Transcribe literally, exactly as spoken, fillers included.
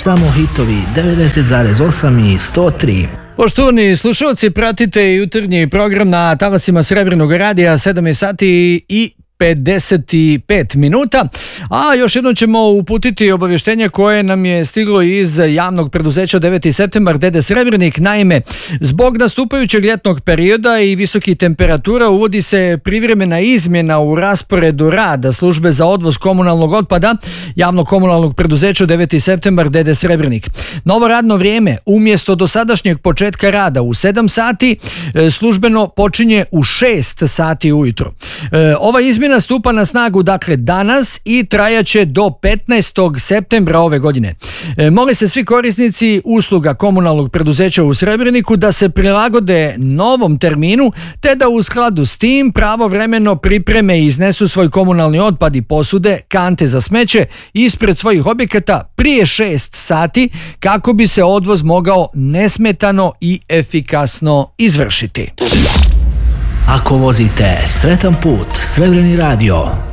Samo hitovi devedeset zarez osam i sto tri. Poštovani slušalci, pratite jutarnji program na talasima Srebrnog radija, sedam je sati i pedeset pet minuta, a još jednom ćemo uputiti obavještenje koje nam je stiglo iz javnog preduzeća deveti septembar D D Srebrnik. Naime, zbog nastupajućeg ljetnog perioda i visokih temperatura uvodi se privremena izmjena u rasporedu rada službe za odvoz komunalnog otpada javnog komunalnog preduzeća deveti septembar D D Srebrnik. Novo radno vrijeme umjesto dosadašnjeg početka rada u sedam sati službeno počinje u šest sati ujutro. Ova izmjena stupa na snagu dakle danas i trajaće do petnaestog septembra ove godine. E, mole se svi korisnici usluga komunalnog preduzeća u Srebrniku da se prilagode novom terminu te da u skladu s tim pravovremeno pripreme i iznesu svoj komunalni otpad i posude, kante za smeće ispred svojih objekata prije šest sati kako bi se odvoz mogao nesmetano i efikasno izvršiti. Ako vozite, sretan put, Srebrni radio.